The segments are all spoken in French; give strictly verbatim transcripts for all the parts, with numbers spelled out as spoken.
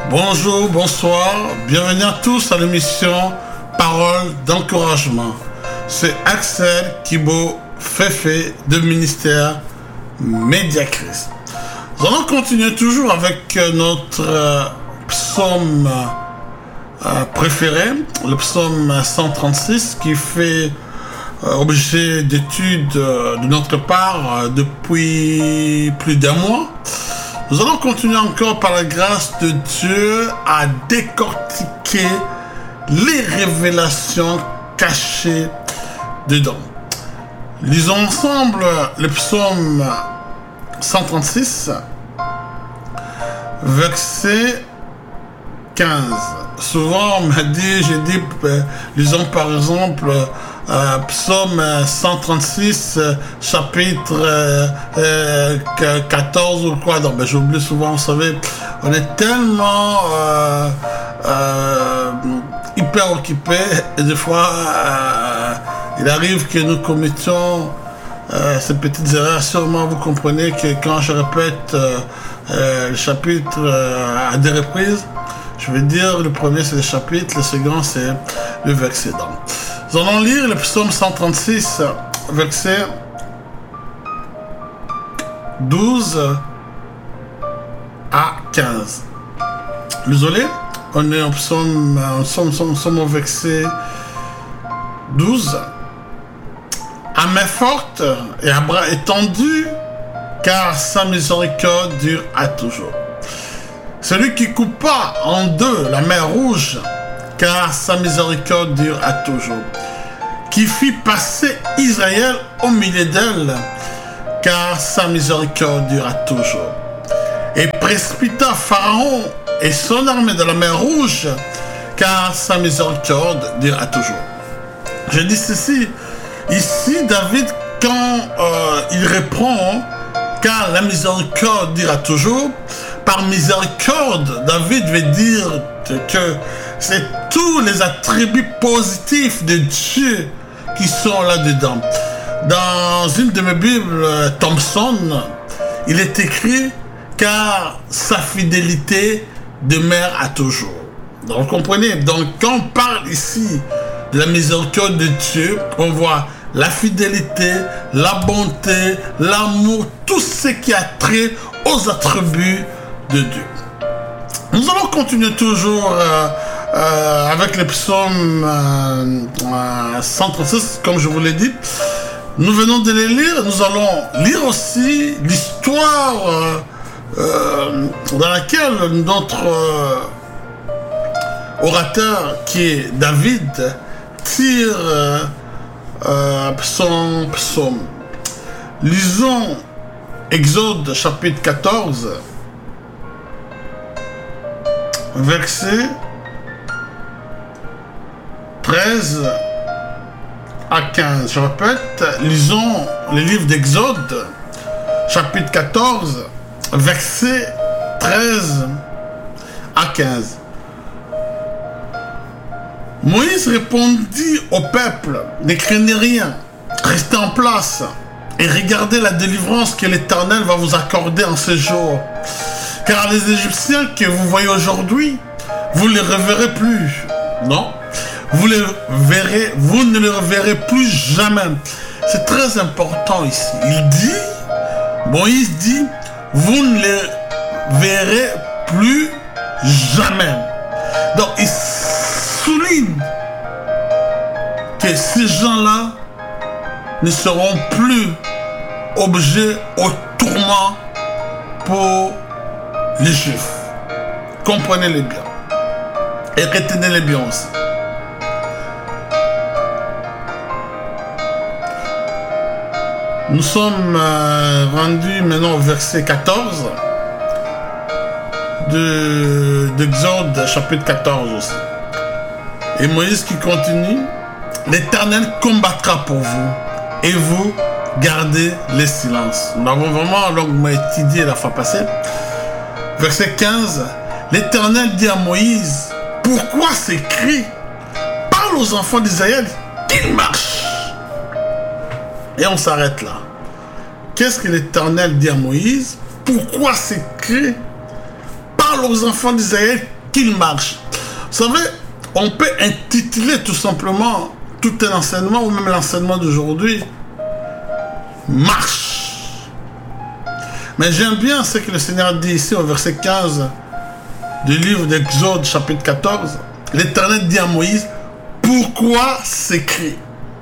Bonjour, bonsoir, bienvenue à tous à l'émission Parole d'encouragement. C'est Axel Kibo Fefe de ministère Mediachrist. Nous allons continuer toujours avec notre euh, psaume euh, préféré, le psaume cent trente-six, qui fait euh, objet d'études euh, de notre part euh, depuis plus d'un mois. Nous allons continuer encore par la grâce de Dieu à décortiquer les révélations cachées dedans. Lisons ensemble le psaume cent trente-six, verset quinze. Souvent on m'a dit, j'ai dit, euh, lisons par exemple euh, psaume cent trente-six, euh, chapitre euh, euh, quatorze ou quoi. Non, ben j'oublie souvent, vous savez, on est tellement euh, euh, hyper occupé et des fois euh, il arrive que nous commettions euh, ces petites erreurs. Sûrement vous comprenez que quand je répète euh, euh, le chapitre euh, à des reprises, je vais dire le premier c'est le chapitre, le second c'est le verset. Donc, nous allons lire le psaume cent trente-six, verset douze à quinze. Désolé, on est au psaume, on sommes, sommes, sommes au verset douze. À main forte et à bras étendus, car sa miséricorde dure à toujours. Celui qui coupa en deux la mer rouge, car sa miséricorde dure à toujours. Qui fit passer Israël au milieu d'elle, car sa miséricorde dure à toujours. Et précipita Pharaon et son armée de la mer rouge, car sa miséricorde dure à toujours. Je dis ceci, ici David, quand euh, il répond, car la miséricorde dure à toujours, par miséricorde, David veut dire que c'est tous les attributs positifs de Dieu qui sont là-dedans. Dans une de mes Bibles, Thompson, il est écrit « car sa fidélité demeure à toujours ». Donc, vous comprenez? Donc, quand on parle ici de la miséricorde de Dieu, on voit la fidélité, la bonté, l'amour, tout ce qui a trait aux attributs de Dieu. Nous allons continuer toujours euh, euh, avec le psaume euh, euh, cent trente-six, comme je vous l'ai dit. Nous venons de les lire. Nous allons lire aussi l'histoire euh, euh, dans laquelle notre euh, orateur, qui est David, tire euh, euh, son psaume. Lisons Exode chapitre quatorze, verset treize à quinze. Je répète, lisons le livre d'Exode, chapitre quatorze, verset treize à quinze. Moïse répondit au peuple: ne craignez rien, restez en place et regardez la délivrance que l'Éternel va vous accorder en ce jour. Car les Égyptiens que vous voyez aujourd'hui, vous ne les reverrez plus. Non, vous les verrez, vous ne les reverrez plus jamais. C'est très important ici. Il dit, Moïse dit, vous ne les verrez plus jamais. Donc il souligne que ces gens-là ne seront plus objets au tourment pour les Juifs. Comprenez-les bien. Et retenez-les bien aussi. Nous sommes euh, rendus maintenant au verset quatorze de, d'Exode chapitre quatorze aussi. Et Moïse qui continue: l'Éternel combattra pour vous et vous gardez le silence. Nous avons vraiment longuement étudié la fois passée. Verset quinze. L'Éternel dit à Moïse: pourquoi ces cris? Parle aux enfants d'Israël qu'ils marchent. Et on s'arrête là. Qu'est-ce que l'Éternel dit à Moïse? Pourquoi ces cris? Parle parle aux enfants d'Israël qu'ils marchent. Vous savez, on peut intituler tout simplement tout un enseignement, ou même l'enseignement d'aujourd'hui, marche. Mais j'aime bien ce que le Seigneur dit ici au verset quinze du livre d'Exode, chapitre quatorze. L'Éternel dit à Moïse, pourquoi s'écrit?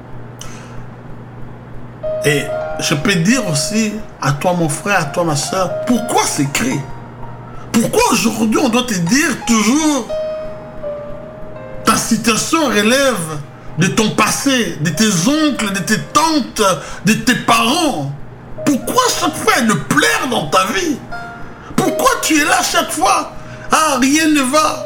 Et je peux dire aussi à toi mon frère, à toi ma soeur, pourquoi s'écrit? Pourquoi aujourd'hui on doit te dire toujours ta situation relève de ton passé, de tes oncles, de tes tantes, de tes parents? Pourquoi chaque fois il le plaire dans ta vie? Pourquoi tu es là chaque fois? Ah, rien ne va.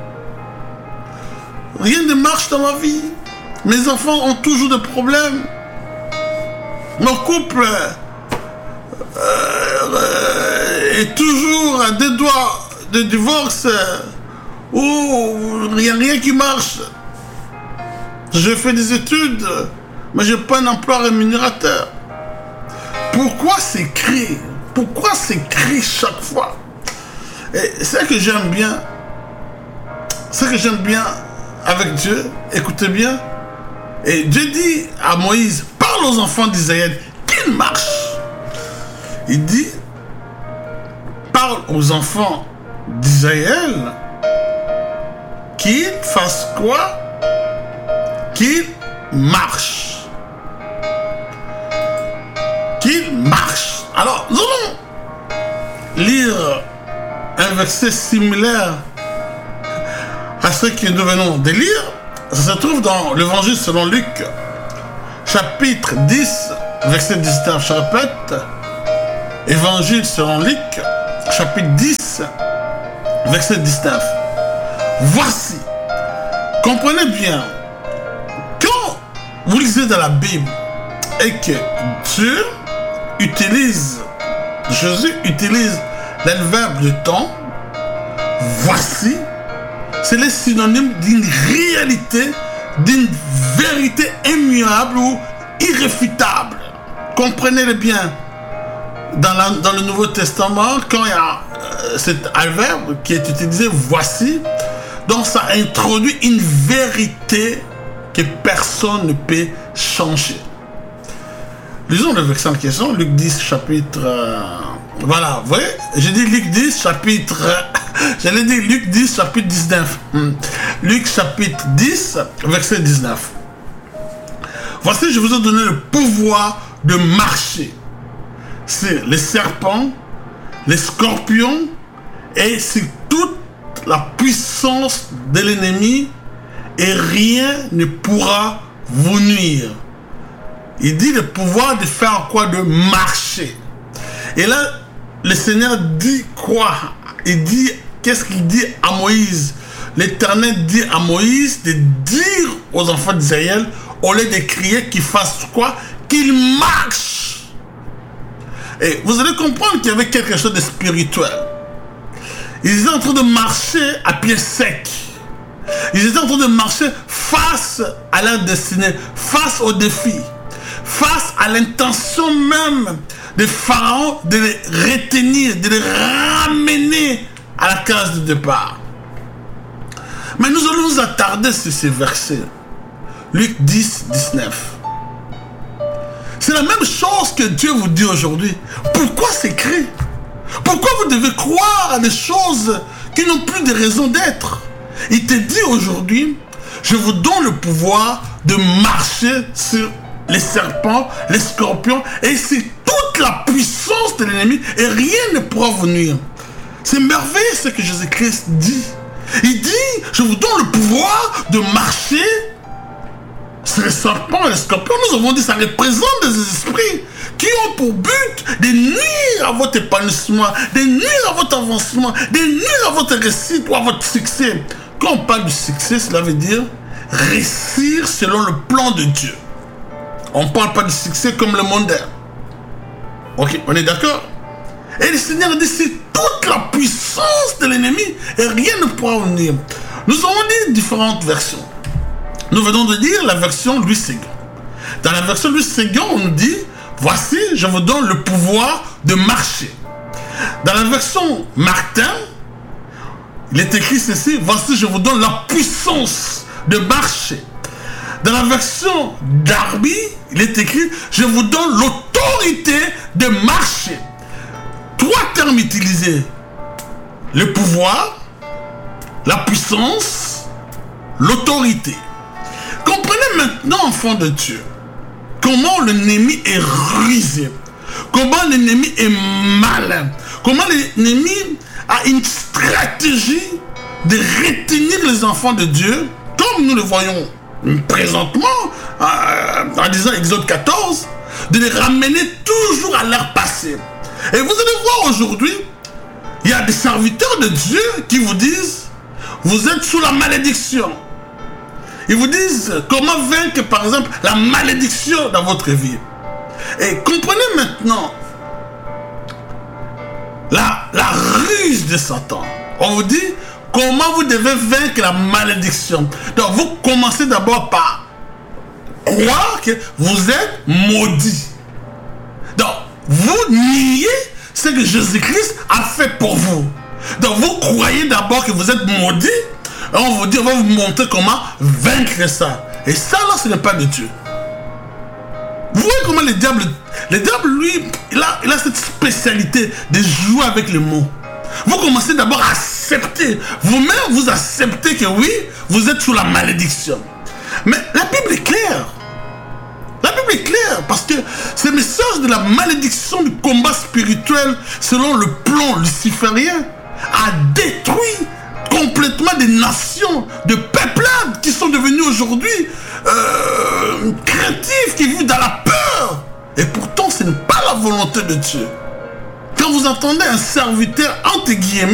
Rien ne marche dans ma vie. Mes enfants ont toujours des problèmes. Mon couple euh, euh, est toujours à deux doigts de divorce. Oh, il n'y a rien qui marche. Je fais des études, mais je n'ai pas un emploi rémunérateur. Pourquoi s'écrire? Pourquoi s'écrire chaque fois? Et c'est ce que j'aime bien. Ce que j'aime bien avec Dieu, écoutez bien. Et Dieu dit à Moïse, parle aux enfants d'Israël qu'ils marchent. Il dit, parle aux enfants d'Israël qu'ils fassent quoi? Qu'ils marchent. Qu'ils marchent. Alors, nous allons lire un verset similaire à ce que nous venons de lire. Ça se trouve dans l'évangile selon Luc, chapitre dix, verset dix-neuf. Je répète, évangile selon Luc, chapitre dix, verset dix-neuf. Voici, comprenez bien, quand vous lisez dans la Bible et que Dieu utilise, Jésus utilise l'adverbe de temps, voici, c'est le synonyme d'une réalité, d'une vérité immuable ou irréfutable. Comprenez-le bien. Dans, la, dans le Nouveau Testament, quand il y a euh, cet adverbe qui est utilisé, voici, donc ça introduit une vérité que personne ne peut changer. Lisons le verset en question, Luc dix, chapitre... Euh, voilà, vous voyez, j'ai dit Luc dix, chapitre... J'allais dire Luc dix, chapitre dix-neuf. Hmm. Luc, chapitre dix, verset dix-neuf. Voici, je vous ai donné le pouvoir de marcher sur les serpents, les scorpions et sur toute la puissance de l'ennemi, et rien ne pourra vous nuire. Il dit le pouvoir de faire quoi? De marcher. Et là, le Seigneur dit quoi? Il dit, qu'est-ce qu'il dit à Moïse? L'Éternel dit à Moïse de dire aux enfants d'Israël, au lieu de crier, qu'ils fassent quoi? Qu'ils marchent. Et vous allez comprendre qu'il y avait quelque chose de spirituel. Ils étaient en train de marcher à pied sec. Ils étaient en train de marcher face à leur destinée, face au défi, face à l'intention même de Pharaon de les retenir, de les ramener à la case de départ. Mais nous allons nous attarder sur ces versets. Luc dix, dix-neuf. C'est la même chose que Dieu vous dit aujourd'hui. Pourquoi s'écrire? Pourquoi vous devez croire à des choses qui n'ont plus de raison d'être? Il te dit aujourd'hui, je vous donne le pouvoir de marcher sur les serpents, les scorpions, et c'est toute la puissance de l'ennemi, et rien ne pourra vous nuire. C'est merveilleux ce que Jésus-Christ dit. Il dit, je vous donne le pouvoir de marcher sur les serpents et les scorpions. Nous avons dit, ça représente des esprits qui ont pour but de nuire à votre épanouissement, de nuire à votre avancement, de nuire à votre réussite ou à votre succès. Quand on parle du succès, cela veut dire réussir selon le plan de Dieu. On ne parle pas du succès comme le mondain. Ok, on est d'accord? Et le Seigneur dit, c'est toute la puissance de l'ennemi et rien ne pourra venir. Nous avons dit différentes versions. Nous venons de dire la version Louis Séguin. Dans la version Louis Séguin, on nous dit, voici, je vous donne le pouvoir de marcher. Dans la version Martin, il est écrit ceci, voici je vous donne la puissance de marcher. Dans la version Darby, il est écrit, je vous donne l'autorité de marcher. Trois termes utilisés, le pouvoir, la puissance, l'autorité. Comprenez maintenant, enfants de Dieu, comment l'ennemi est rusé, comment l'ennemi est malin, comment l'ennemi a une stratégie de retenir les enfants de Dieu, comme nous le voyons présentement, euh, en disant Exode quatorze, de les ramener toujours à leur passé. Et vous allez voir aujourd'hui, il y a des serviteurs de Dieu qui vous disent, vous êtes sous la malédiction. Ils vous disent comment vaincre, par exemple, la malédiction dans votre vie. Et comprenez maintenant la, la ruse de Satan. On vous dit comment vous devez vaincre la malédiction. Donc vous commencez d'abord par croire que vous êtes maudit. Donc vous niez ce que Jésus-Christ a fait pour vous. Donc vous croyez d'abord que vous êtes maudit. Et on vous dit, on va vous montrer comment vaincre ça. Et ça là, ce n'est pas de Dieu. Vous voyez comment le diable, le diable lui, il a, il a cette spécialité de jouer avec les mots. Vous commencez d'abord à accepter. Vous-même, vous acceptez que oui, vous êtes sous la malédiction. Mais la Bible est claire. La Bible est claire parce que ce message de la malédiction du combat spirituel selon le plan luciférien a détruit complètement des nations, de peuplades qui sont devenues aujourd'hui euh, créatives, qui vivent dans la peur. Et pourtant, ce n'est pas la volonté de Dieu. Quand vous entendez un serviteur, entre guillemets,